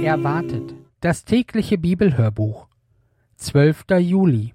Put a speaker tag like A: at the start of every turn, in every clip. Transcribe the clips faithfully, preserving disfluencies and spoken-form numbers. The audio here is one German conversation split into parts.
A: Erwartet. Das tägliche Bibelhörbuch. zwölfter Juli.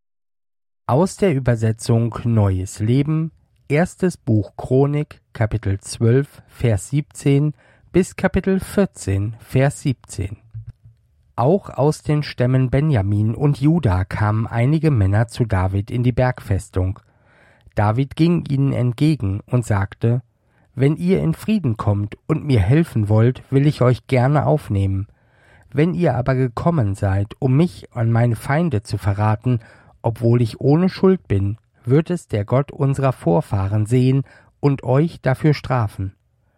A: Aus der Übersetzung Neues Leben, erstes Buch Chronik, Kapitel zwölf, Vers siebzehn bis Kapitel vierzehn, Vers siebzehn. Auch aus den Stämmen Benjamin und Juda kamen einige Männer zu David in die Bergfestung. David ging ihnen entgegen und sagte: Wenn ihr in Frieden kommt und mir helfen wollt, will ich euch gerne aufnehmen. Wenn ihr aber gekommen seid, um mich an meine Feinde zu verraten, obwohl ich ohne Schuld bin, wird es der Gott unserer Vorfahren sehen und euch dafür strafen.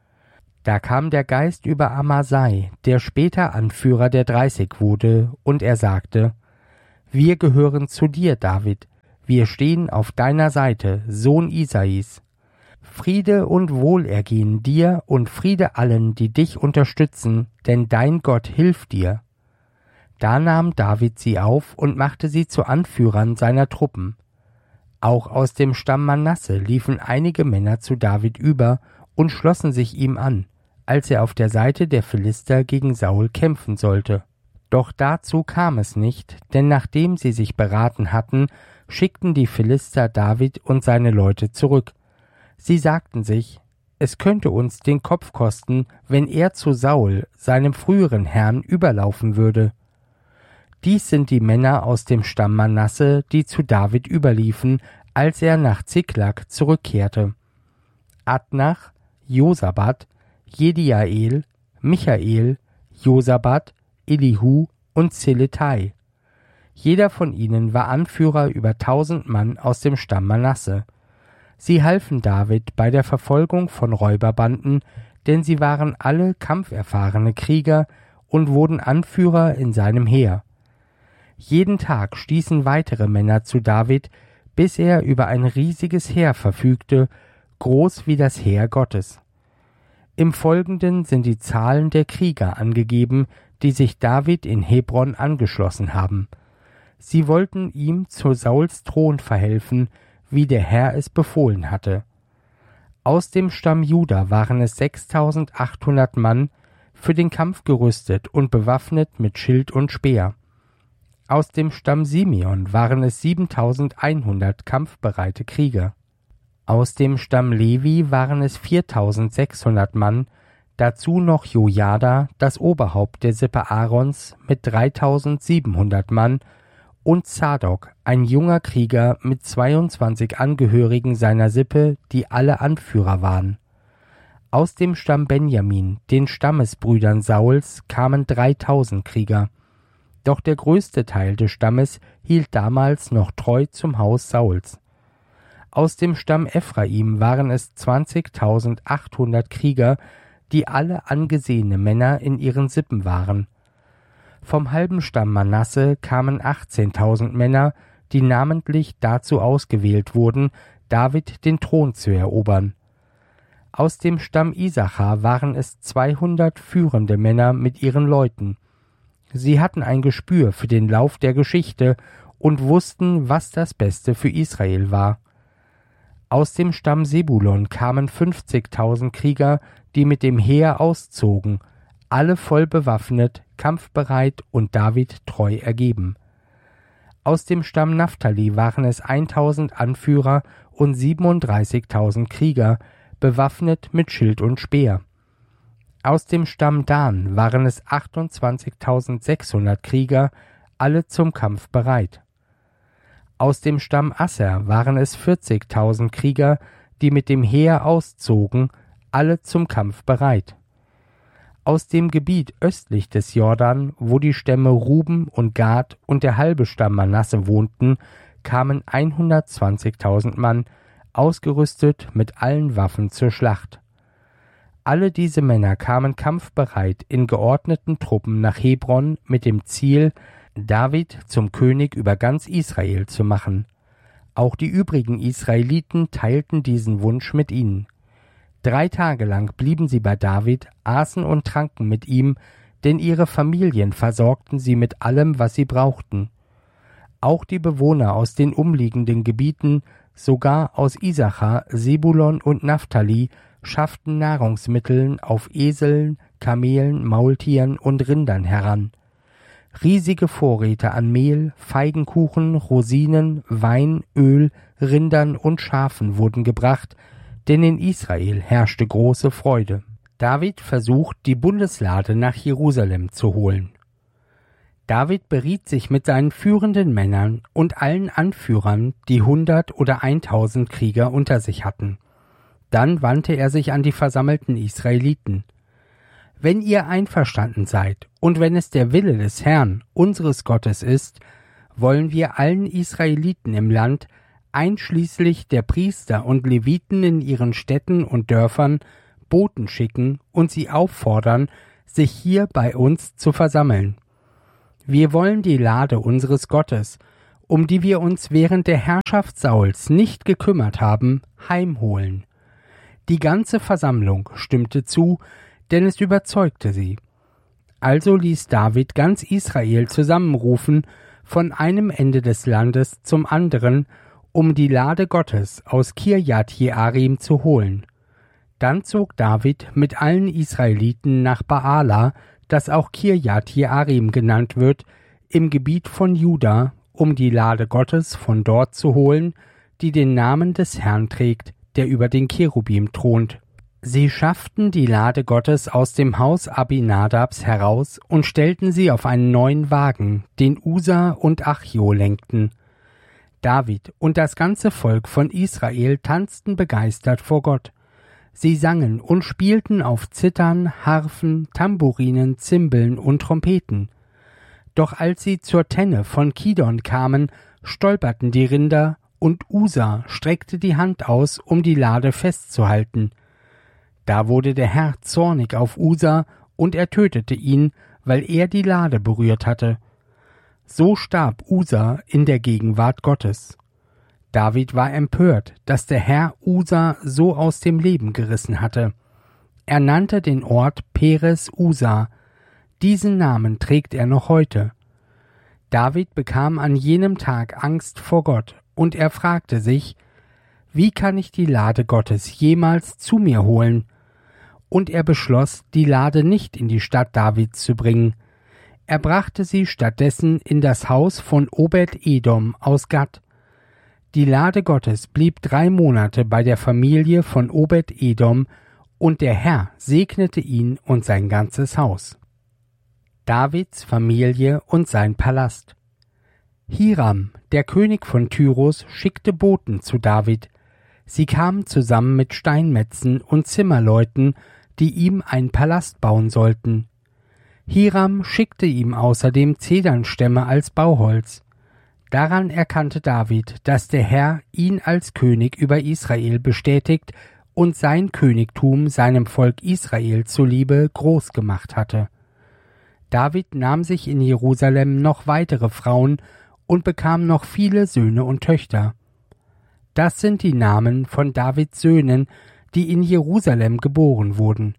A: Da kam der Geist über Amasai, der später Anführer der Dreißig wurde, und er sagte: Wir gehören zu dir, David, wir stehen auf deiner Seite, Sohn Isais. Friede und Wohlergehen dir und Friede allen, die dich unterstützen, denn dein Gott hilft dir. Da nahm David sie auf und machte sie zu Anführern seiner Truppen. Auch aus dem Stamm Manasse liefen einige Männer zu David über und schlossen sich ihm an, als er auf der Seite der Philister gegen Saul kämpfen sollte. Doch dazu kam es nicht, denn nachdem sie sich beraten hatten, schickten die Philister David und seine Leute zurück. Sie sagten sich: Es könnte uns den Kopf kosten, wenn er zu Saul, seinem früheren Herrn, überlaufen würde. Dies sind die Männer aus dem Stamm Manasse, die zu David überliefen, als er nach Ziklag zurückkehrte: Adnach, Josabad, Jediael, Michael, Josabad, Elihu und Zeletai. Jeder von ihnen war Anführer über tausend Mann aus dem Stamm Manasse. Sie halfen David bei der Verfolgung von Räuberbanden, denn sie waren alle kampferfahrene Krieger und wurden Anführer in seinem Heer. Jeden Tag stießen weitere Männer zu David, bis er über ein riesiges Heer verfügte, groß wie das Heer Gottes. Im Folgenden sind die Zahlen der Krieger angegeben, die sich David in Hebron angeschlossen haben. Sie wollten ihm zu Sauls Thron verhelfen, wie der Herr es befohlen hatte. Aus dem Stamm Juda waren es sechstausendachthundert Mann, für den Kampf gerüstet und bewaffnet mit Schild und Speer. Aus dem Stamm Simeon waren es siebentausendeinhundert kampfbereite Krieger. Aus dem Stamm Levi waren es viertausendsechshundert Mann, dazu noch Jojada, das Oberhaupt der Sippe Aarons, mit dreitausendsiebenhundert Mann, und Zadok, ein junger Krieger mit zweiundzwanzig Angehörigen seiner Sippe, die alle Anführer waren. Aus dem Stamm Benjamin, den Stammesbrüdern Sauls, kamen dreitausend Krieger. Doch der größte Teil des Stammes hielt damals noch treu zum Haus Sauls. Aus dem Stamm Ephraim waren es zwanzigtausendachthundert Krieger, die alle angesehene Männer in ihren Sippen waren. Vom halben Stamm Manasse kamen achtzehntausend Männer, die namentlich dazu ausgewählt wurden, David den Thron zu erobern. Aus dem Stamm Isachar waren es zweihundert führende Männer mit ihren Leuten. Sie hatten ein Gespür für den Lauf der Geschichte und wussten, was das Beste für Israel war. Aus dem Stamm Sebulon kamen fünfzigtausend Krieger, die mit dem Heer auszogen, alle voll bewaffnet, kampfbereit und David treu ergeben. Aus dem Stamm Naphtali waren es eintausend Anführer und siebenunddreißigtausend Krieger, bewaffnet mit Schild und Speer. Aus dem Stamm Dan waren es achtundzwanzigtausendsechshundert Krieger, alle zum Kampf bereit. Aus dem Stamm Asser waren es vierzigtausend Krieger, die mit dem Heer auszogen, alle zum Kampf bereit. Aus dem Gebiet östlich des Jordan, wo die Stämme Ruben und Gad und der halbe Stamm Manasse wohnten, kamen hundertzwanzigtausend Mann, ausgerüstet mit allen Waffen zur Schlacht. Alle diese Männer kamen kampfbereit in geordneten Truppen nach Hebron mit dem Ziel, David zum König über ganz Israel zu machen. Auch die übrigen Israeliten teilten diesen Wunsch mit ihnen. Drei Tage lang blieben sie bei David, aßen und tranken mit ihm, denn ihre Familien versorgten sie mit allem, was sie brauchten. Auch die Bewohner aus den umliegenden Gebieten, sogar aus Isachar, Sebulon und Naphtali, schafften Nahrungsmittel auf Eseln, Kamelen, Maultieren und Rindern heran. Riesige Vorräte an Mehl, Feigenkuchen, Rosinen, Wein, Öl, Rindern und Schafen wurden gebracht, denn in Israel herrschte große Freude. David versucht, die Bundeslade nach Jerusalem zu holen. David beriet sich mit seinen führenden Männern und allen Anführern, die hundert oder eintausend Krieger unter sich hatten. Dann wandte er sich an die versammelten Israeliten. Wenn ihr einverstanden seid und wenn es der Wille des Herrn, unseres Gottes ist, wollen wir allen Israeliten im Land, einschließlich der Priester und Leviten in ihren Städten und Dörfern, Boten schicken und sie auffordern, sich hier bei uns zu versammeln. Wir wollen die Lade unseres Gottes, um die wir uns während der Herrschaft Sauls nicht gekümmert haben, heimholen. Die ganze Versammlung stimmte zu, denn es überzeugte sie. Also ließ David ganz Israel zusammenrufen, von einem Ende des Landes zum anderen, um die Lade Gottes aus Kirjat Jearim zu holen. Dann zog David mit allen Israeliten nach Baala, das auch Kirjat Jearim genannt wird, im Gebiet von Juda, um die Lade Gottes von dort zu holen, die den Namen des Herrn trägt, der über den Cherubim thront. Sie schafften die Lade Gottes aus dem Haus Abinadabs heraus und stellten sie auf einen neuen Wagen, den Usa und Achjo lenkten. David und das ganze Volk von Israel tanzten begeistert vor Gott. Sie sangen und spielten auf Zithern, Harfen, Tamburinen, Zimbeln und Trompeten. Doch als sie zur Tenne von Kidon kamen, stolperten die Rinder, und Usa streckte die Hand aus, um die Lade festzuhalten. Da wurde der Herr zornig auf Usa, und er tötete ihn, weil er die Lade berührt hatte. So starb Usa in der Gegenwart Gottes. David war empört, dass der Herr Usa so aus dem Leben gerissen hatte. Er nannte den Ort Peres Usa. Diesen Namen trägt er noch heute. David bekam an jenem Tag Angst vor Gott, und er fragte sich, wie kann ich die Lade Gottes jemals zu mir holen? Und er beschloss, die Lade nicht in die Stadt Davids zu bringen. Er brachte sie stattdessen in das Haus von Obed-Edom aus Gat. Die Lade Gottes blieb drei Monate bei der Familie von Obed-Edom, und der Herr segnete ihn und sein ganzes Haus. Davids Familie und sein Palast. Hiram, der König von Tyrus, schickte Boten zu David. Sie kamen zusammen mit Steinmetzen und Zimmerleuten, die ihm einen Palast bauen sollten. Hiram schickte ihm außerdem Zedernstämme als Bauholz. Daran erkannte David, dass der Herr ihn als König über Israel bestätigt und sein Königtum seinem Volk Israel zuliebe groß gemacht hatte. David nahm sich in Jerusalem noch weitere Frauen und bekam noch viele Söhne und Töchter. Das sind die Namen von Davids Söhnen, die in Jerusalem geboren wurden: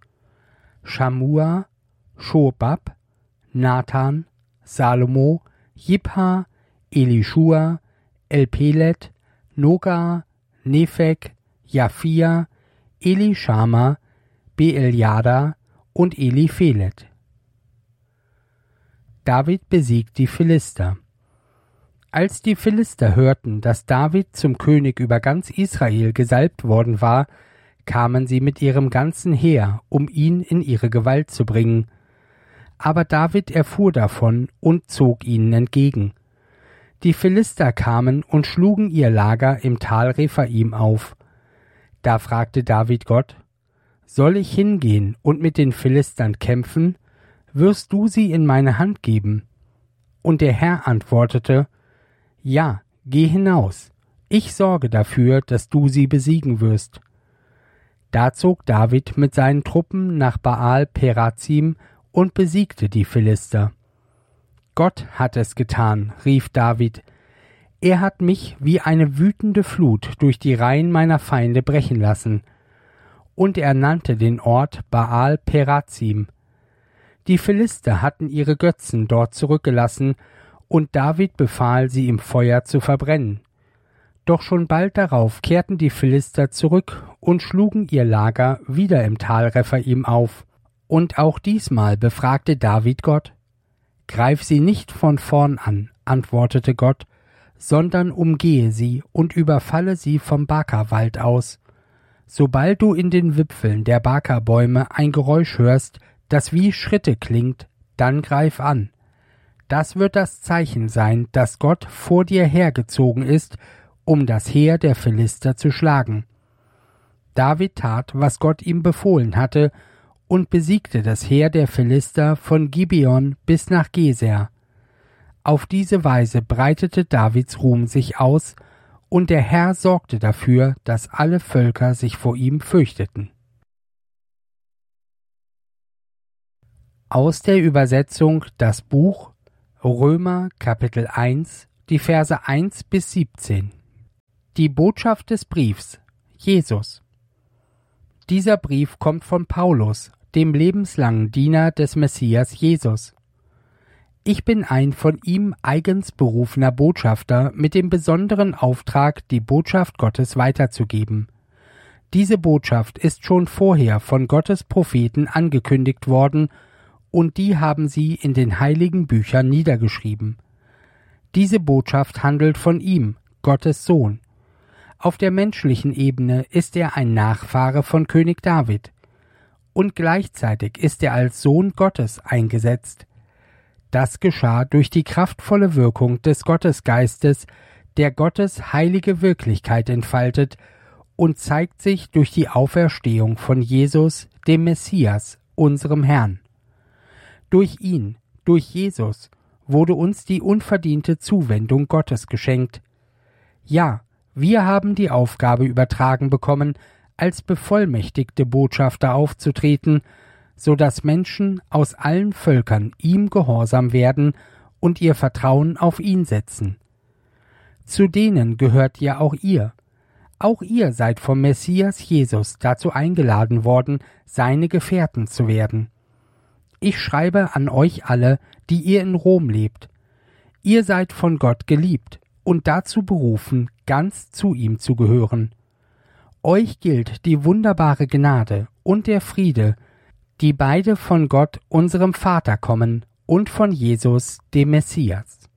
A: Schamua, Schobab, Nathan, Salomo, Jibha, Elischua, Elpelet, Noga, Nepheg, Japhia, Elishama, Beeljada und Eliphelet. David besiegt die Philister. Als die Philister hörten, dass David zum König über ganz Israel gesalbt worden war, kamen sie mit ihrem ganzen Heer, um ihn in ihre Gewalt zu bringen. Aber David erfuhr davon und zog ihnen entgegen. Die Philister kamen und schlugen ihr Lager im Tal Rephaim auf. Da fragte David Gott: Soll ich hingehen und mit den Philistern kämpfen? Wirst du sie in meine Hand geben? Und der Herr antwortete: Ja, geh hinaus. Ich sorge dafür, dass du sie besiegen wirst. Da zog David mit seinen Truppen nach Baal Perazim und besiegte die Philister. Gott hat es getan, rief David. Er hat mich wie eine wütende Flut durch die Reihen meiner Feinde brechen lassen. Und er nannte den Ort Baal Perazim. Die Philister hatten ihre Götzen dort zurückgelassen, und David befahl, sie im Feuer zu verbrennen. Doch schon bald darauf kehrten die Philister zurück und schlugen ihr Lager wieder im Tal Rephaim auf. Und auch diesmal befragte David Gott. Greif sie nicht von vorn an, antwortete Gott, sondern umgehe sie und überfalle sie vom Bakerwald aus. Sobald du in den Wipfeln der Bakerbäume ein Geräusch hörst, das wie Schritte klingt, dann greif an. Das wird das Zeichen sein, dass Gott vor dir hergezogen ist, um das Heer der Philister zu schlagen. David tat, was Gott ihm befohlen hatte, und besiegte das Heer der Philister von Gibeon bis nach Geser. Auf diese Weise breitete Davids Ruhm sich aus, und der Herr sorgte dafür, dass alle Völker sich vor ihm fürchteten. Aus der Übersetzung das Buch Römer Kapitel eins, die Verse eins bis siebzehn. Die Botschaft des Briefs Jesus. Dieser Brief kommt von Paulus, dem lebenslangen Diener des Messias Jesus. Ich bin ein von ihm eigens berufener Botschafter mit dem besonderen Auftrag, die Botschaft Gottes weiterzugeben. Diese Botschaft ist schon vorher von Gottes Propheten angekündigt worden, und die haben sie in den heiligen Büchern niedergeschrieben. Diese Botschaft handelt von ihm, Gottes Sohn. Auf der menschlichen Ebene ist er ein Nachfahre von König David. Und gleichzeitig ist er als Sohn Gottes eingesetzt. Das geschah durch die kraftvolle Wirkung des Gottesgeistes, der Gottes heilige Wirklichkeit entfaltet und zeigt sich durch die Auferstehung von Jesus, dem Messias, unserem Herrn. Durch ihn, durch Jesus, wurde uns die unverdiente Zuwendung Gottes geschenkt. Ja, wir haben die Aufgabe übertragen bekommen, als bevollmächtigte Botschafter aufzutreten, so dass Menschen aus allen Völkern ihm gehorsam werden und ihr Vertrauen auf ihn setzen. Zu denen gehört ja auch ihr. Auch ihr seid vom Messias Jesus dazu eingeladen worden, seine Gefährten zu werden. Ich schreibe an euch alle, die ihr in Rom lebt. Ihr seid von Gott geliebt und dazu berufen, ganz zu ihm zu gehören. Euch gilt die wunderbare Gnade und der Friede, die beide von Gott, unserem Vater, kommen und von Jesus, dem Messias.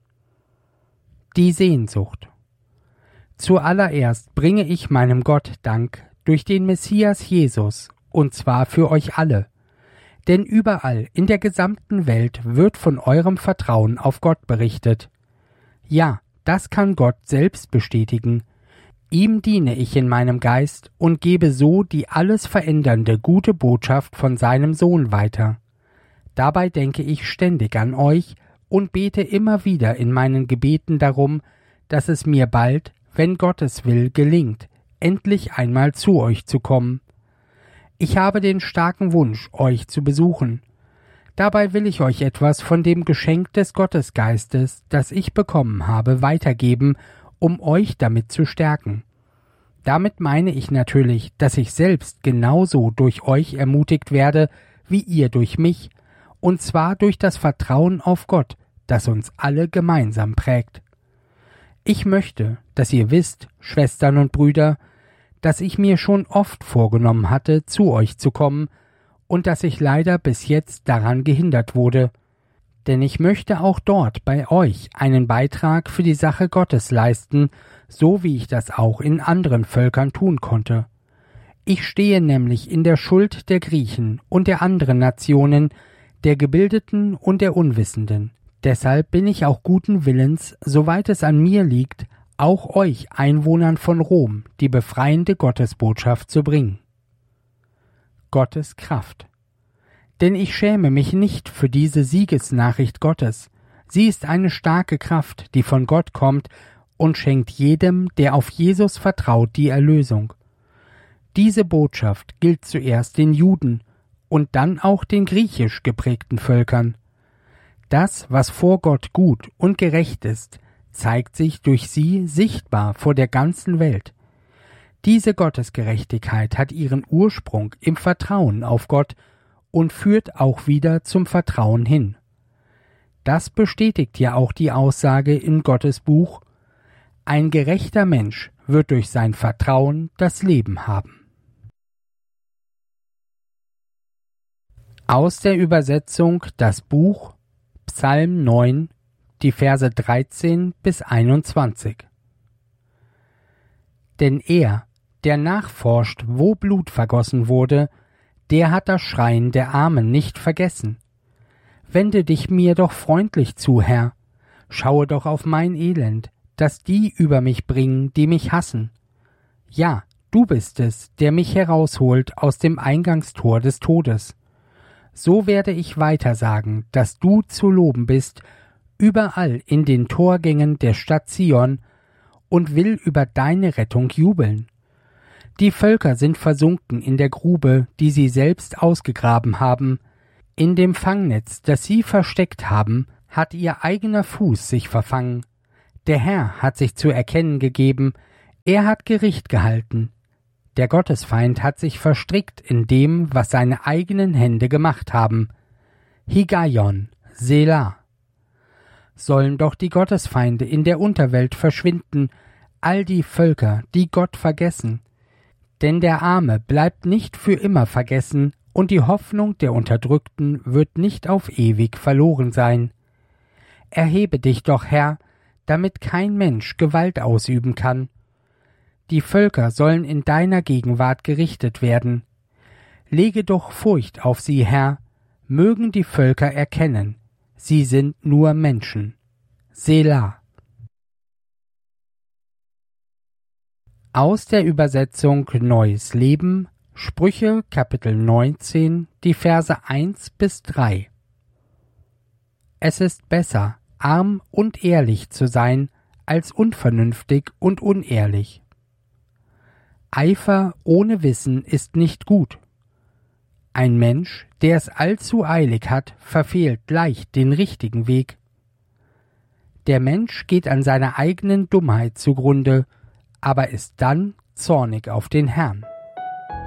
A: Die Sehnsucht. Zuallererst bringe ich meinem Gott Dank durch den Messias Jesus, und zwar für euch alle. Denn überall in der gesamten Welt wird von eurem Vertrauen auf Gott berichtet. Ja, das kann Gott selbst bestätigen. Ihm diene ich in meinem Geist und gebe so die alles verändernde gute Botschaft von seinem Sohn weiter. Dabei denke ich ständig an euch und bete immer wieder in meinen Gebeten darum, dass es mir bald, wenn Gottes will, gelingt, endlich einmal zu euch zu kommen. Ich habe den starken Wunsch, euch zu besuchen. Dabei will ich euch etwas von dem Geschenk des Gottesgeistes, das ich bekommen habe, weitergeben, um euch damit zu stärken. Damit meine ich natürlich, dass ich selbst genauso durch euch ermutigt werde, wie ihr durch mich, und zwar durch das Vertrauen auf Gott, das uns alle gemeinsam prägt. Ich möchte, dass ihr wisst, Schwestern und Brüder, dass ich mir schon oft vorgenommen hatte, zu euch zu kommen, und dass ich leider bis jetzt daran gehindert wurde, denn ich möchte auch dort bei euch einen Beitrag für die Sache Gottes leisten, so wie ich das auch in anderen Völkern tun konnte. Ich stehe nämlich in der Schuld der Griechen und der anderen Nationen, der Gebildeten und der Unwissenden. Deshalb bin ich auch guten Willens, soweit es an mir liegt, auch euch Einwohnern von Rom die befreiende Gottesbotschaft zu bringen. Gottes Kraft. Denn ich schäme mich nicht für diese Siegesnachricht Gottes. Sie ist eine starke Kraft, die von Gott kommt und schenkt jedem, der auf Jesus vertraut, die Erlösung. Diese Botschaft gilt zuerst den Juden und dann auch den griechisch geprägten Völkern. Das, was vor Gott gut und gerecht ist, zeigt sich durch sie sichtbar vor der ganzen Welt. Diese Gottesgerechtigkeit hat ihren Ursprung im Vertrauen auf Gott und führt auch wieder zum Vertrauen hin. Das bestätigt ja auch die Aussage in Gottes Buch: Ein gerechter Mensch wird durch sein Vertrauen das Leben haben. Aus der Übersetzung das Buch Psalm neun, die Verse dreizehn bis einundzwanzig. Denn er, der nachforscht, wo Blut vergossen wurde, der hat das Schreien der Armen nicht vergessen. Wende dich mir doch freundlich zu, Herr, schaue doch auf mein Elend, das die über mich bringen, die mich hassen. Ja, du bist es, der mich herausholt aus dem Eingangstor des Todes. So werde ich weiter sagen, dass du zu loben bist, überall in den Torgängen der Stadt Zion, und will über deine Rettung jubeln. Die Völker sind versunken in der Grube, die sie selbst ausgegraben haben. In dem Fangnetz, das sie versteckt haben, hat ihr eigener Fuß sich verfangen. Der Herr hat sich zu erkennen gegeben, er hat Gericht gehalten. Der Gottesfeind hat sich verstrickt in dem, was seine eigenen Hände gemacht haben. Higgaion, Selah. Sollen doch die Gottesfeinde in der Unterwelt verschwinden, all die Völker, die Gott vergessen. Denn der Arme bleibt nicht für immer vergessen, und die Hoffnung der Unterdrückten wird nicht auf ewig verloren sein. Erhebe dich doch, Herr, damit kein Mensch Gewalt ausüben kann. Die Völker sollen in deiner Gegenwart gerichtet werden. Lege doch Furcht auf sie, Herr, mögen die Völker erkennen, sie sind nur Menschen. Selah. Aus der Übersetzung Neues Leben, Sprüche Kapitel neunzehn, die Verse eins bis drei. Es ist besser, arm und ehrlich zu sein, als unvernünftig und unehrlich. Eifer ohne Wissen ist nicht gut. Ein Mensch, der es allzu eilig hat, verfehlt leicht den richtigen Weg. Der Mensch geht an seiner eigenen Dummheit zugrunde, aber ist dann zornig auf den Herrn.